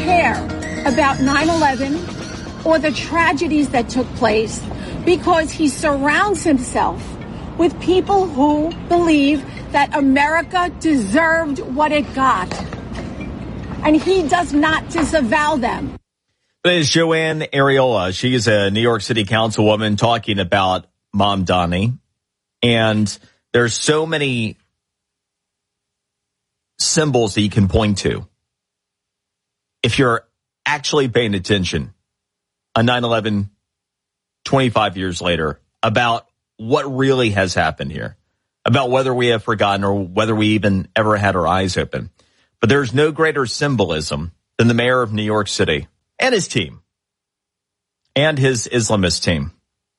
care about 9/11 or the tragedies that took place because he surrounds himself with people who believe that America deserved what it got. And he does not disavow them. That is Joanne Ariola. She is a New York City councilwoman talking about Mamdani. And there's so many symbols that you can point to if you're actually paying attention on 9/11, 25 years later, about what really has happened here, about whether we have forgotten or whether we even ever had our eyes open. But there's no greater symbolism than the mayor of New York City and his team and his Islamist team.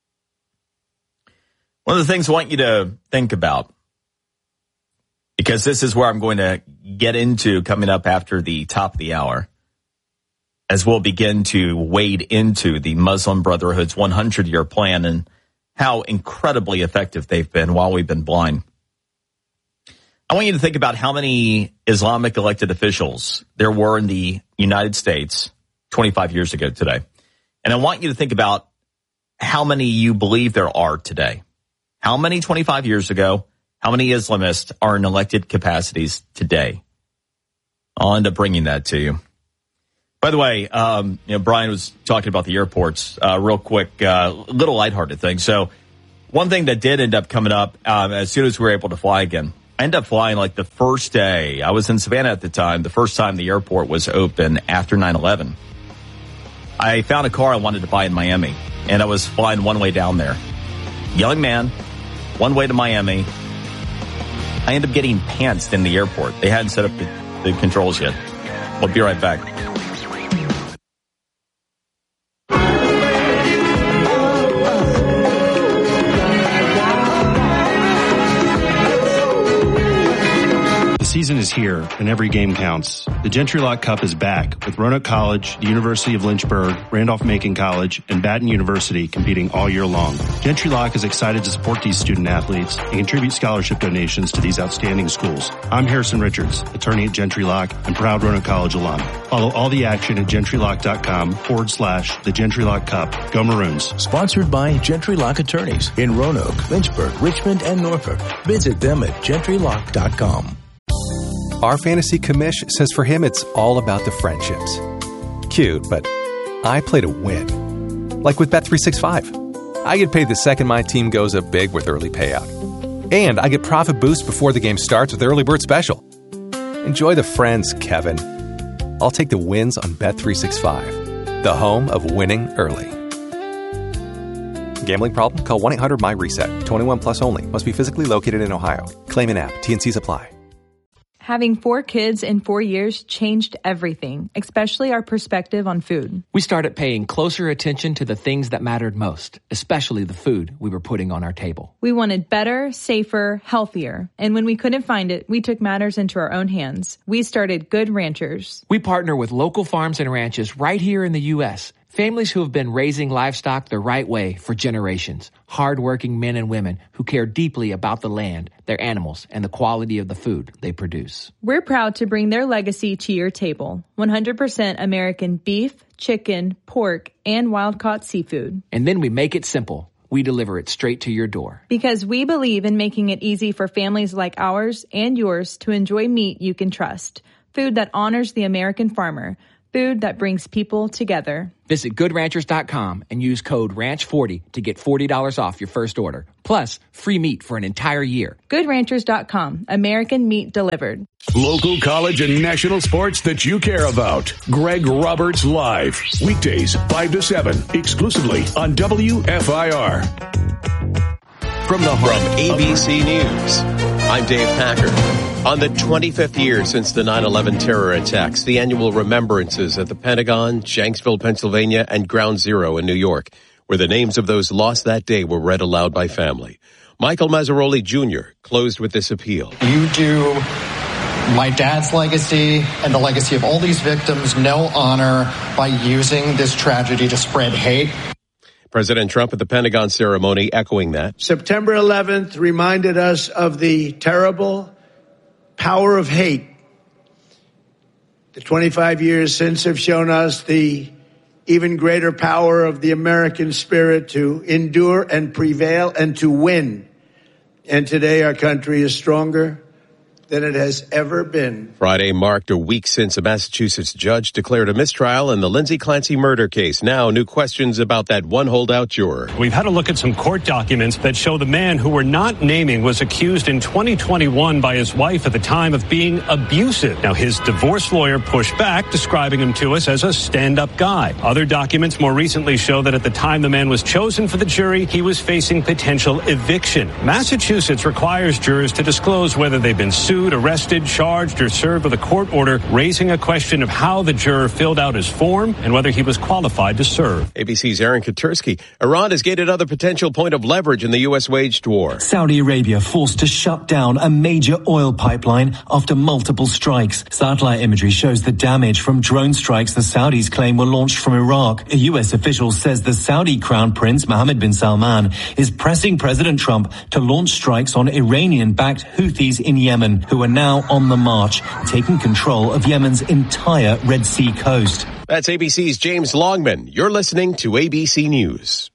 One of the things I want you to think about, because this is where I'm going to get into coming up after the top of the hour, as we'll begin to wade into the Muslim Brotherhood's 100-year plan and how incredibly effective they've been while we've been blind. I want you to think about how many Islamic elected officials there were in the United States 25 years ago today. And I want you to think about how many you believe there are today. How many 25 years ago, how many Islamists are in elected capacities today? I'll end up bringing that to you. By the way, Brian was talking about the airports. Real quick, little lighthearted thing. So one thing that did end up coming up as soon as we were able to fly again, I ended up flying like the first day. I was in Savannah at the time, the first time the airport was open after 9/11. I found a car I wanted to buy in Miami, and I was flying one way down there. Young man, one way to Miami. I ended up getting pantsed in the airport. They hadn't set up the controls yet. We'll be right back. The season is here, and every game counts. The Gentry Lock Cup is back, with Roanoke College, the University of Lynchburg, Randolph-Macon College, and Baton University competing all year long. Gentry Lock is excited to support these student athletes and contribute scholarship donations to these outstanding schools. I'm Harrison Richards, attorney at Gentry Lock and proud Roanoke College alum. Follow all the action at gentrylock.com/the Gentry Lock Cup. Go Maroons. Sponsored by Gentry Lock Attorneys in Roanoke, Lynchburg, Richmond, and Norfolk. Visit them at gentrylock.com. Our fantasy commish says for him it's all about the friendships. Cute, but I play to win. Like with Bet365. I get paid the second my team goes up big with early payout. And I get profit boost before the game starts with Early Bird Special. Enjoy the friends, Kevin. I'll take the wins on Bet365, the home of winning early. Gambling problem? Call 1-800-MY-RESET. 21 plus only. Must be physically located in Ohio. Claim an app. T&Cs apply. Having 4 kids in 4 years changed everything, especially our perspective on food. We started paying closer attention to the things that mattered most, especially the food we were putting on our table. We wanted better, safer, healthier. And when we couldn't find it, we took matters into our own hands. We started Good Ranchers. We partner with local farms and ranches right here in the U.S., families who have been raising livestock the right way for generations. Hard-working men and women who care deeply about the land, their animals, and the quality of the food they produce. We're proud to bring their legacy to your table. 100% American beef, chicken, pork, and wild-caught seafood. And then we make it simple. We deliver it straight to your door. Because we believe in making it easy for families like ours and yours to enjoy meat you can trust. Food that honors the American farmer. Food that brings people together. Visit GoodRanchers.com and use code RANCH40 to get $40 off your first order. Plus, free meat for an entire year. GoodRanchers.com. American meat delivered. Local college and national sports that you care about. Greg Roberts Live. Weekdays, 5 to 7. Exclusively on WFIR. From ABC News, I'm Dave Packer. On the 25th year since the 9/11 terror attacks, the annual remembrances at the Pentagon, Shanksville, Pennsylvania, and Ground Zero in New York, where the names of those lost that day were read aloud by family. Michael Mazzaroli Jr. closed with this appeal. You do my dad's legacy and the legacy of all these victims no honor by using this tragedy to spread hate. President Trump at the Pentagon ceremony echoing that. September 11th reminded us of the terrible power of hate The 25 years since have shown us the even greater power of the American spirit to endure and prevail and to win. And today our country is stronger than it has ever been. Friday marked a week since a Massachusetts judge declared a mistrial in the Lindsay Clancy murder case. Now, new questions about that one holdout juror. We've had a look at some court documents that show the man who we're not naming was accused in 2021 by his wife at the time of being abusive. Now, his divorce lawyer pushed back, describing him to us as a stand-up guy. Other documents more recently show that at the time the man was chosen for the jury, he was facing potential eviction. Massachusetts requires jurors to disclose whether they've been sued, arrested, charged, or served with a court order, raising a question of how the juror filled out his form and whether he was qualified to serve. ABC's Aaron Katursky. Iran has gained another potential point of leverage in the U.S. waged war. Saudi Arabia forced to shut down a major oil pipeline after multiple strikes. Satellite imagery shows the damage from drone strikes the Saudis claim were launched from Iraq. A U.S. official says the Saudi Crown Prince Mohammed bin Salman is pressing President Trump to launch strikes on Iranian-backed Houthis in Yemen, who are now on the march, taking control of Yemen's entire Red Sea coast. That's ABC's James Longman. You're listening to ABC News.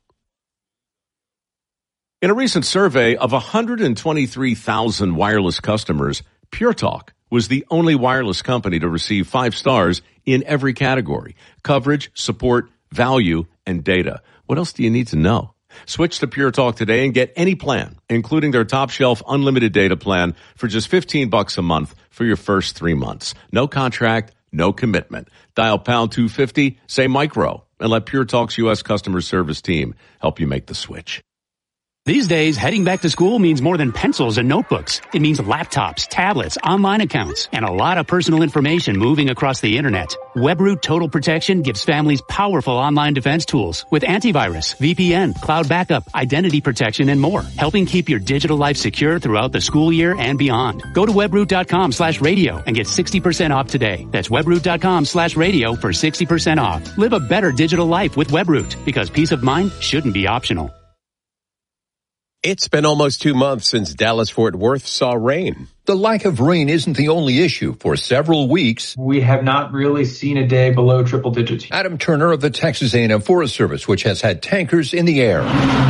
In a recent survey of 123,000 wireless customers, Pure Talk was the only wireless company to receive 5 stars in every category: coverage, support, value, and data. What else do you need to know? Switch to Pure Talk today and get any plan, including their top shelf unlimited data plan, for just $15 a month for your first 3 months. No contract, no commitment. Dial pound 250, say micro, and let Pure Talk's U.S. customer service team help you make the switch. These days, heading back to school means more than pencils and notebooks. It means laptops, tablets, online accounts, and a lot of personal information moving across the internet. WebRoot Total Protection gives families powerful online defense tools with antivirus, VPN, cloud backup, identity protection, and more, helping keep your digital life secure throughout the school year and beyond. Go to webroot.com/radio and get 60% off today. That's webroot.com/radio for 60% off. Live a better digital life with WebRoot, because peace of mind shouldn't be optional. It's been almost 2 months since Dallas-Fort Worth saw rain. The lack of rain isn't the only issue. For several weeks, we have not really seen a day below triple digits. Adam Turner of the Texas A&M Forest Service, which has had tankers in the air.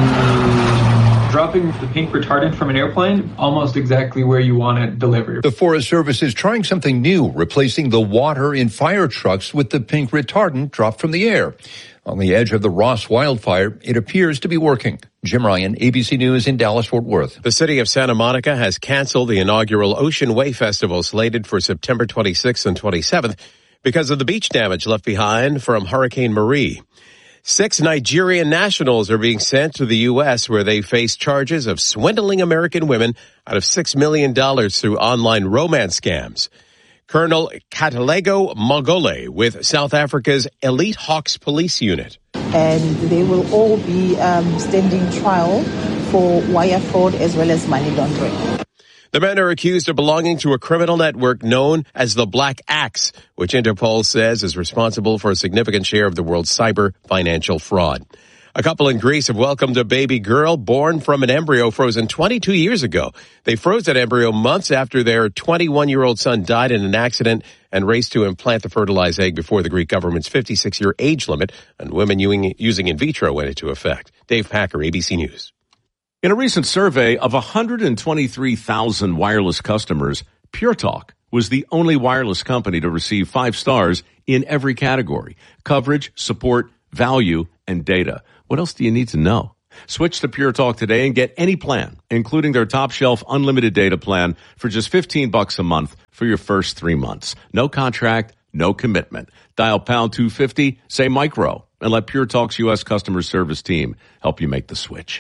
Dropping the pink retardant from an airplane, almost exactly where you want it delivered. The Forest Service is trying something new, replacing the water in fire trucks with the pink retardant dropped from the air. On the edge of the Ross wildfire, it appears to be working. Jim Ryan, ABC News in Dallas-Fort Worth. The city of Santa Monica has canceled the inaugural Ocean Way Festival slated for September 26th and 27th because of the beach damage left behind from Hurricane Marie. 6 Nigerian nationals are being sent to the U.S. where they face charges of swindling American women out of $6 million through online romance scams. Colonel Katalego Mogole with South Africa's Elite Hawks Police Unit. And they will all be standing trial for wire fraud as well as money laundering. The men are accused of belonging to a criminal network known as the Black Axe, which Interpol says is responsible for a significant share of the world's cyber financial fraud. A couple in Greece have welcomed a baby girl born from an embryo frozen 22 years ago. They froze that embryo months after their 21-year-old son died in an accident and raced to implant the fertilized egg before the Greek government's 56-year age limit on women using in vitro went into effect. Dave Packer, ABC News. In a recent survey of 123,000 wireless customers, Pure Talk was the only wireless company to receive 5 stars in every category: coverage, support, value, and data. What else do you need to know? Switch to Pure Talk today and get any plan, including their top shelf unlimited data plan, for just $15 a month for your first 3 months. No contract, no commitment. Dial pound 250, say micro, and let Pure Talk's U.S. customer service team help you make the switch.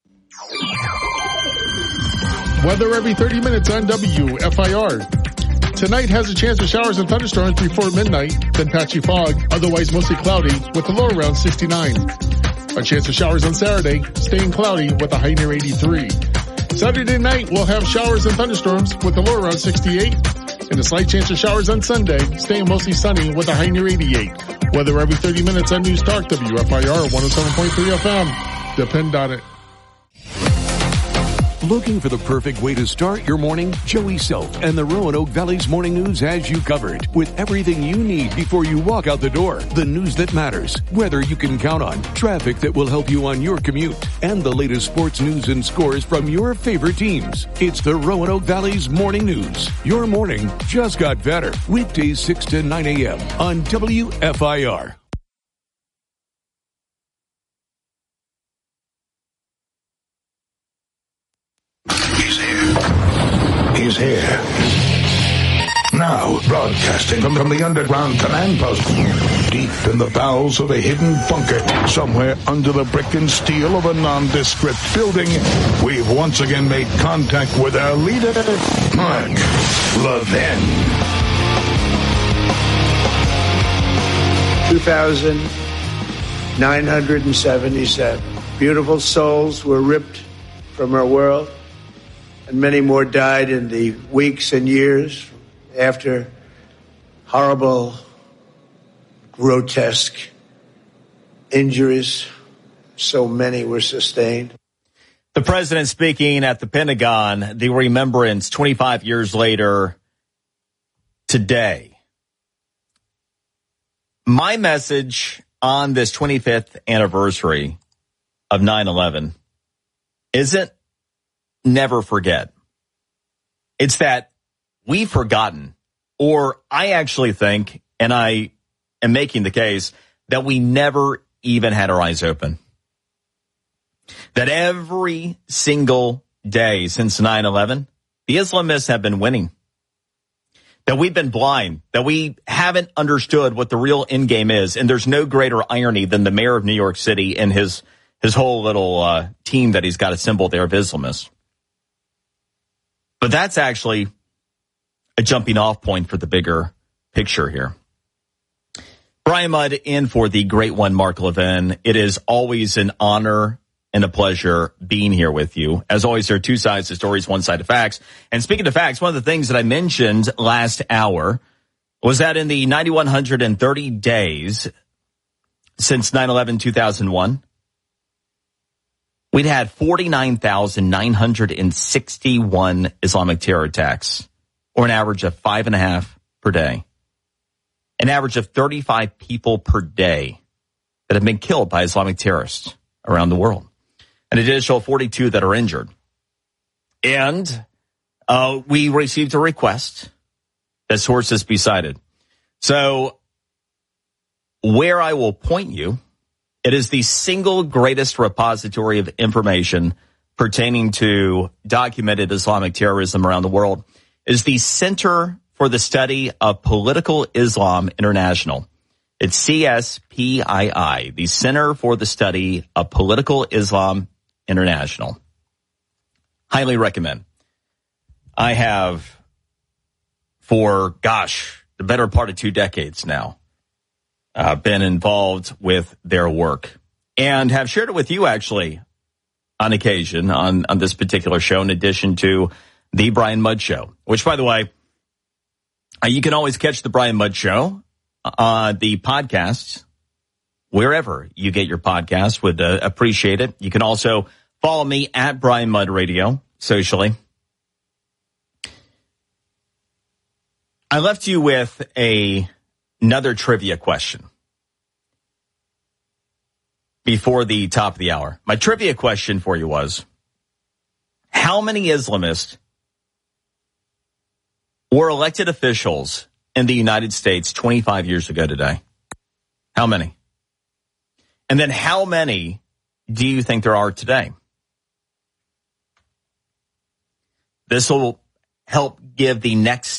Weather every 30 minutes on WFIR. Tonight has a chance of showers and thunderstorms before midnight, then patchy fog, otherwise mostly cloudy with a low around 69. A chance of showers on Saturday, staying cloudy with a high near 83. Saturday night, we'll have showers and thunderstorms with a low around 68. And a slight chance of showers on Sunday, staying mostly sunny with a high near 88. Weather every 30 minutes on News Talk, WFIR 107.3 FM. Depend on it. Looking for the perfect way to start your morning? Joey Self and the Roanoke Valley's Morning News has you covered with everything you need before you walk out the door. The news that matters, weather you can count on, traffic that will help you on your commute, and the latest sports news and scores from your favorite teams. It's the Roanoke Valley's Morning News. Your morning just got better. Weekdays 6 to 9 a.m. on WFIR. He's here. Now, broadcasting from the underground command post, deep in the bowels of a hidden bunker, somewhere under the brick and steel of a nondescript building, we've once again made contact with our leader, Mark Levin. 2,977 beautiful souls were ripped from our world, and many more died in the weeks and years after horrible, grotesque injuries. So many were sustained. The president speaking at the Pentagon, the remembrance 25 years later today. My message on this 25th anniversary of 9/11 isn't never forget. It's that we've forgotten, or I actually think, and I am making the case, that we never even had our eyes open. That every single day since 9/11, the Islamists have been winning. That we've been blind, that we haven't understood what the real end game is. And there's no greater irony than the mayor of New York City and his whole little team that he's got assembled there of Islamists. But that's actually a jumping off point for the bigger picture here. Brian Mudd in for the great one, Mark Levin. It is always an honor and a pleasure being here with you. As always, there are two sides to stories, one side of facts. And speaking of facts, one of the things that I mentioned last hour was that in the 9,130 days since 9/11-2001, we'd had 49,961 Islamic terror attacks, or an average of 5.5 per day. An average of 35 people per day that have been killed by Islamic terrorists around the world. An additional 42 that are injured. And we received a request that sources be cited. So where I will point you, it is the single greatest repository of information pertaining to documented Islamic terrorism around the world, is the Center for the Study of Political Islam International. It's CSPII, the Center for the Study of Political Islam International. Highly recommend. I have, for, the better part of 2 decades now, been involved with their work and have shared it with you actually on occasion on this particular show, in addition to the Brian Mudd Show, which, by the way, you can always catch the Brian Mudd Show on the podcast wherever you get your podcast. Would appreciate it. You can also follow me at Brian Mudd Radio socially. I left you with another trivia question before the top of the hour. My trivia question for you was, how many Islamists were elected officials in the United States 25 years ago today? How many? And then how many do you think there are today? This will help give the next